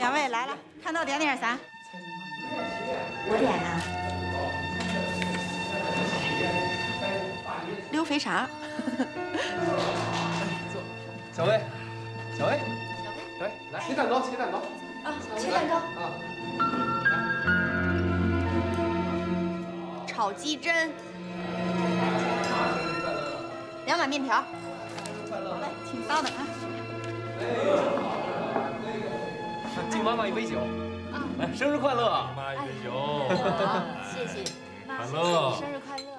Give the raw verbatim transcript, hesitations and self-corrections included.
两位来了，看到点点啥？我点啊，溜肥肠。 坐，小薇，小薇，小薇，来切蛋糕，切蛋糕。 啊，切蛋糕。 啊。 炒鸡胗。两碗面条。好嘞，请稍等啊。 敬妈妈一杯酒。啊，来，生日快乐！ 妈一杯酒。 好，谢谢。 快乐。